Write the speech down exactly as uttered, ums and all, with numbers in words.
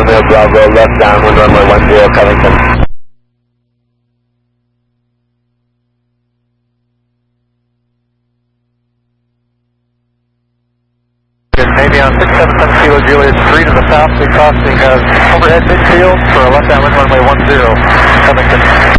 Romeo Bravo, left downwind runway one zero, Covington. Navy on six seven seven Kilo Julius, three to the south, crossing uh, overhead midfield for a left downwind runway one zero, Covington.